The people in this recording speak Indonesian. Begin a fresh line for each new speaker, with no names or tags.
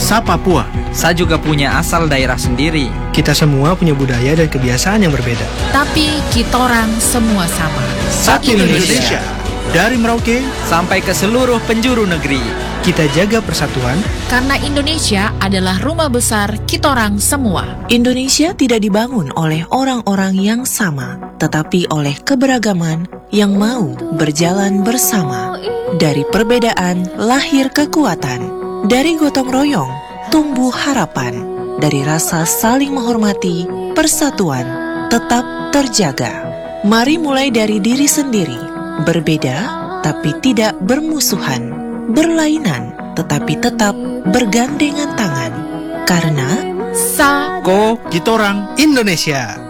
Sa Papua.
Saya juga punya asal daerah sendiri.
Kita semua punya budaya dan kebiasaan yang berbeda.
Tapi kitorang semua sama.
Satu Indonesia. Dari Merauke
sampai ke seluruh penjuru negeri.
Kita jaga persatuan.
Karena Indonesia adalah rumah besar kitorang semua.
Indonesia tidak dibangun oleh orang-orang yang sama, tetapi oleh keberagaman yang mau berjalan bersama. Dari perbedaan lahir kekuatan. Dari gotong royong tumbuh harapan. Dari rasa saling menghormati, persatuan tetap terjaga. Mari mulai dari diri sendiri. Berbeda tapi tidak bermusuhan. Berlainan tetapi tetap bergandengan tangan. Karena
Kitorang Indonesia.